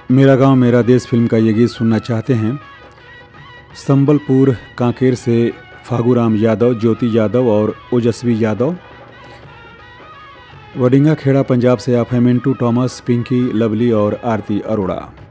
मेरा गांव मेरा देश फिल्म का ये गीत सुनना चाहते हैं, संबलपुर कांकेर से फागूराम यादव, ज्योति यादव और ओजस्वी यादव। वडिंगा खेड़ा पंजाब से आप हैं मिंटू टॉमस, पिंकी, लवली और आरती अरोड़ा।